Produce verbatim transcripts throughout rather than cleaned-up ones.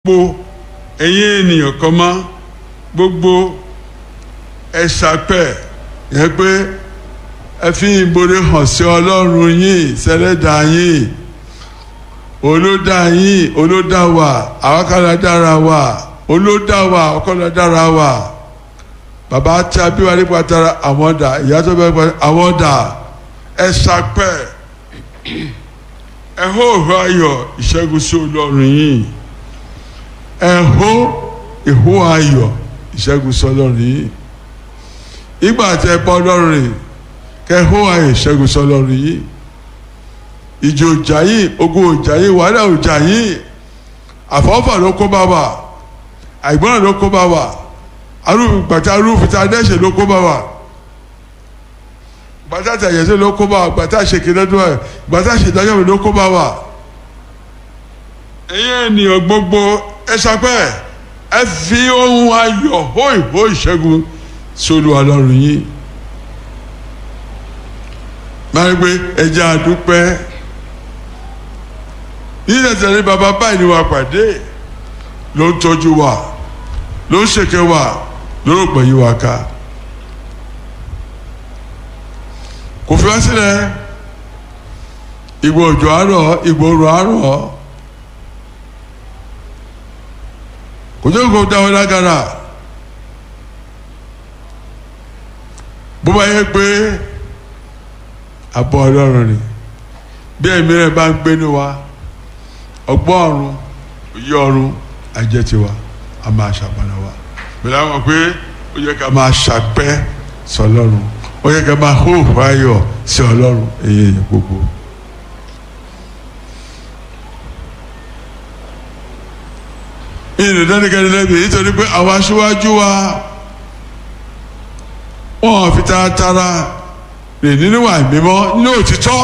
gbogbo ẹ̀yin ènìyàn kan mọ́ gbogbo ẹ ṣàpẹ́ yẹn pé ẹ fi ìmoore hàn sí ọlọ́run yín sẹ́lẹ̀dá yín olódà yín olódà wa àwákàlà dára wa olódà wa ọkọlà dára wa bàbá tí a bí wa nípa tara àwọn dà ìyá tó bẹ pa àwọn dà ẹ ṣàpẹ́ ẹ hó ìhó ayọ̀ ìṣẹ́gun sí ọlọ́run yín ẹ hó ìhó ayọ̀ ìṣẹ́gun sí ọlọ́run yín ìgbà tẹ bọ́ ọlọ́run rìn kẹ hó ayọ̀ ìṣẹ́gun sí ọlọ́run yín ìjì òjà yìí ogun òjà yìí wàhálà òjà yìí àfọwọ́fà ló kó bá wa àìgbọ́n ló kó bá wa gbàtà arúfìtà dẹ́sẹ̀ ló kó bá wa gbàtà tẹ̀yẹsẹ̀ ló kó bá wa gbàtà ṣèkìlẹ́dún ẹ̀ gbàtà ṣèdájọ́ ló kó bá wa. ẹ̀yin ènìyàn gbogbo ẹ ṣàpẹ́ ẹ fi ohun ayọ̀ hó ìhó ìṣẹ́gun sólù ọlọ́run yìí máa ń gbé ẹja àdúpẹ́ nílẹ̀ ní baba báyìí ni wàá pàdé ló ń tọ́jú wa ló ń ṣèké wa ló ń pè yí wa ká kò fi wá sílẹ̀ ìgbò òjò àárọ̀ ìgbò òrò àárọ̀ kò jẹ́ kó dáwọ́ lágara bó bá yẹ pé àbọ̀ ọlọ́run ni bí ẹ̀mí rẹ̀ bá ń gbénu wa ọgbọ́n ọ̀run òye ọ̀run àjẹ́ tiwa a máa ṣàpàlà wa bẹ̀rẹ̀ àwọn pé ó yẹ ká máa ṣàpẹ́ sí ọlọ́run ó yẹ ká máa hó ayọ̀ sí ọlọ́run èyí èyí gbogbo. ìrìn dáníkẹ́ni lẹ́bi nítorí pé àwọn aṣíwájú wa wọ́n fi taratara rìn nínú ìwà mímọ́ nínú òtítọ́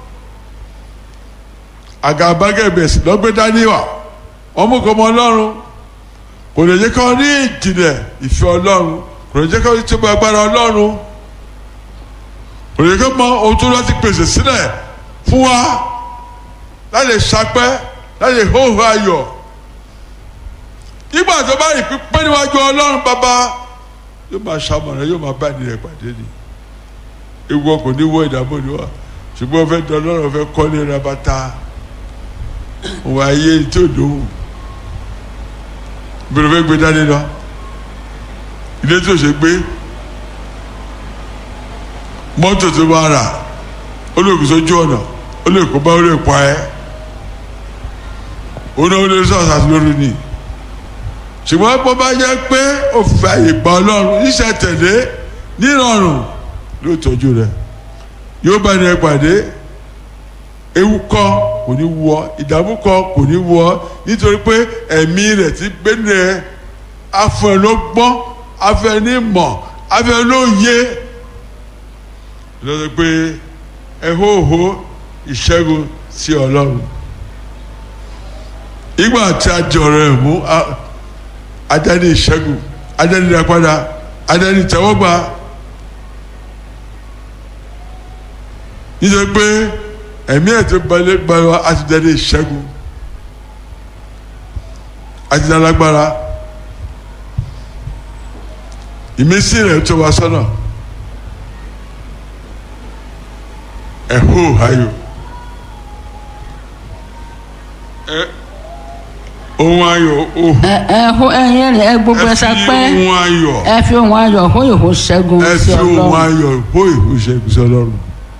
àgàbàgebè lọ́gbẹ́ dáníwà wọ́n mú kọ́ ọmọ ọlọ́run kò lè jẹ́ kó ní ìjìnlẹ̀ ìfẹ́ ọlọ́run kò lè jẹ́ kó ní túbọ̀ agbára ọlọ́run kò lè jẹ́ kó mọ ohun tó lọ́ ti pèsè sílẹ̀ fún wa láti ṣàpẹ́ láti hóhó ayọ̀ nígbà tó bá rí pípẹ́ níwájú ọlọ́run bàbá yóò máa ṣàmọ̀ràn yóò máa bá ènìyàn pàdé ni ewu ọkọ̀ ní wọ ìdààmú ni wa ṣùgbọ́n fẹ́ dán ọlọ́run fẹ́ kọ́lé rabata òun ayé tí ò dóhùn bẹ̀rẹ̀ fẹ́ gbé dání lọ ilé tí ò ṣe gbé mọ́tò tó bá rà ó lè kó sójú ọ̀nà ó lè kó bá ó lè pa ẹ́ ó náà ó lè sọ̀rọ̀ àti lórí ni ṣùgbọ́n bó bá jẹ́ pé ó fẹ́ ìgbà ọlọ́run iṣẹ́ tẹ̀lé nírọ̀rùn ló tọ́jú rẹ̀ yóò bá ní pàdé ewu kan kò ní wọ ìdààmú kan kò ní wọ nítorí pé ẹ̀mí rẹ̀ ti gbénu ẹ̀ afẹ́ ló gbọ́n afẹ́ ní mọ̀ afẹ́ ló yé lọ́dọ̀ pé ẹ̀hóhó ìṣẹ́gun sí ọlọ́run ìgbà tí a jọ̀rọ̀ ẹ̀ mú adání ìṣẹ́gun adání ìdápadà adání ìtẹ́wọ́gbà nítorí pé ẹ̀mí ẹ̀ tó balẹ̀ gbára àti dání ìṣẹ́gun àti dálágbára ìmísí rẹ̀ tó wá sọ́nà ẹ̀hó ayò ẹ̀ ohun ayọ̀ ohun. ẹ ẹ hó ẹyin rẹ ẹ gbogbo ẹsẹ pé ẹ fi ohun ayọ̀. ẹ fi ohun ayọ̀ hó ìhó ṣẹ́gun sí ọlọ́run. ẹ fi ohun ayọ̀ hó ìhó ṣẹ́gun sí ọlọ́run.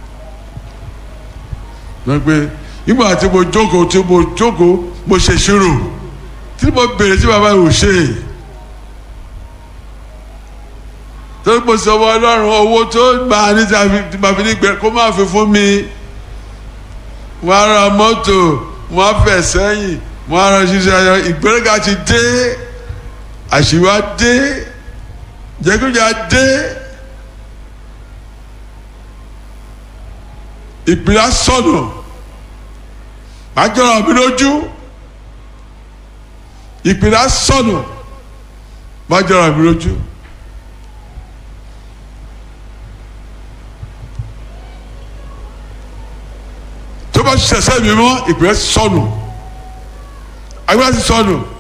wọ́n pe nígbà tí mo jókòó tí mo jókòó mo ṣe ṣírò tí mo bèrè tí bàbá yìí ò ṣe torí mo sọ wọ́n ọlọ́run owó tó gbà ní tí màá fi ní gbẹ kó má fi fún mi wọ́n á ra mọ́tò wọ́n á fẹ̀ sẹ́yìn wọ́n á ra ṣiṣẹ́ ayọ̀ ìgbéraga ti dé àṣìwá dé jẹgúdà dé ìpìlẹ̀ sọnù máa jọra mi lójú ìpìlẹ̀ sọnù máa jọra mi lójú. tó bá ṣẹ̀ṣẹ̀ mi mọ́ ìpìlẹ̀ sọnù agbára ti sọnù.